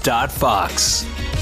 Fox.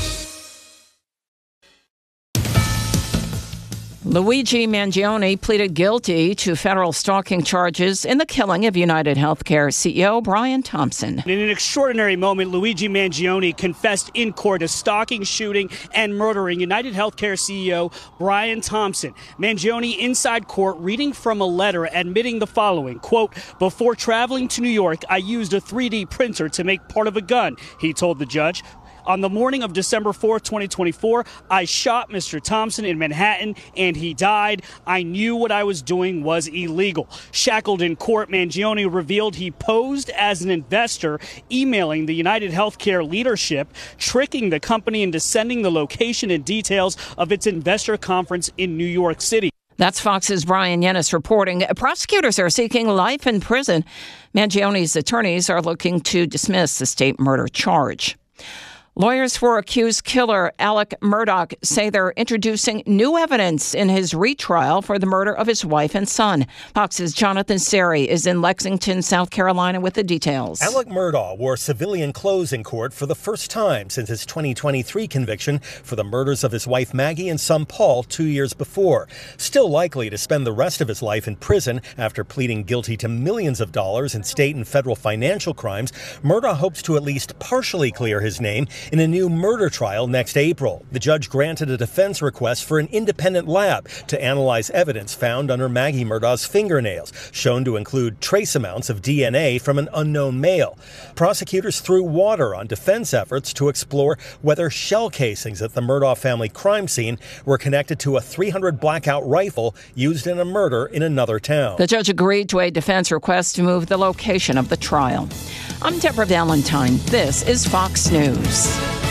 Luigi Mangione pleaded guilty to federal stalking charges in the killing of United Healthcare CEO Brian Thompson. In an extraordinary moment, Luigi Mangione confessed in court to stalking, shooting, and murdering United Healthcare CEO Brian Thompson. Mangione inside court reading from a letter admitting the following, quote, "Before traveling to New York, I used a 3D printer to make part of a gun," he told the judge. On the morning of December 4th, 2024, I shot Mr. Thompson in Manhattan and he died. I knew what I was doing was illegal. Shackled in court, Mangione revealed he posed as an investor, emailing the United Healthcare leadership, tricking the company into sending the location and details of its investor conference in New York City. That's Fox's Brian Yennis reporting. Prosecutors are seeking life in prison. Mangione's attorneys are looking to dismiss the state murder charge. Lawyers for accused killer Alec Murdaugh say they're introducing new evidence in his retrial for the murder of his wife and son. Fox's Jonathan Seri is in Lexington, South Carolina with the details. Alec Murdaugh wore civilian clothes in court for the first time since his 2023 conviction for the murders of his wife Maggie and son Paul 2 years before. Still likely to spend the rest of his life in prison after pleading guilty to millions of dollars in state and federal financial crimes, Murdaugh hopes to at least partially clear his name in a new murder trial next April. The judge granted a defense request for an independent lab to analyze evidence found under Maggie Murdaugh's fingernails, shown to include trace amounts of DNA from an unknown male. Prosecutors threw water on defense efforts to explore whether shell casings at the Murdaugh family crime scene were connected to a .300 blackout rifle used in a murder in another town. The judge agreed to a defense request to move the location of the trial. I'm Deborah Valentine. This is Fox News.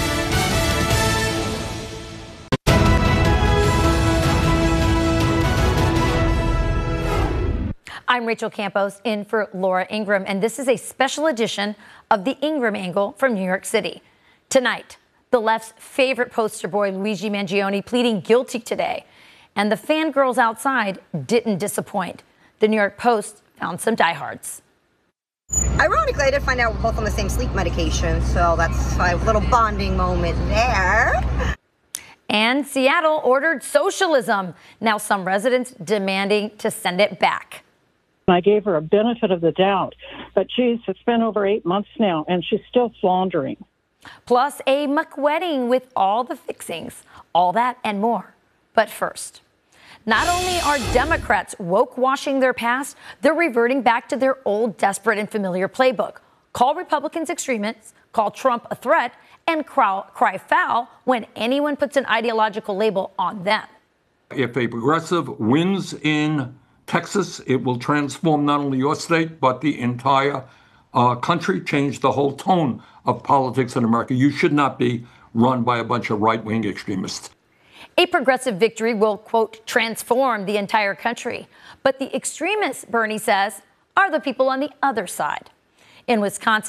I'm Rachel Campos in for Laura Ingram, and this is a special edition of the Ingram Angle from New York City. Tonight, the left's favorite poster boy, Luigi Mangione, pleading guilty today. And the fangirls outside didn't disappoint. The New York Post found some diehards. Ironically, I did find out we're both on the same sleep medication, so that's a little bonding moment there. And Seattle ordered socialism. Now some residents demanding to send it back. I gave her a benefit of the doubt, but geez, it's been over 8 months now, and she's still floundering. Plus a muck wedding with all the fixings. All that and more. But first, not only are Democrats woke washing their past, they're reverting back to their old, desperate and familiar playbook. Call Republicans extremists, call Trump a threat, and cry foul when anyone puts an ideological label on them. If a progressive wins in Texas, it will transform not only your state, but the entire country, change the whole tone of politics in America. You should not be run by a bunch of right-wing extremists. A progressive victory will, quote, transform the entire country. But the extremists, Bernie says, are the people on the other side. In Wisconsin,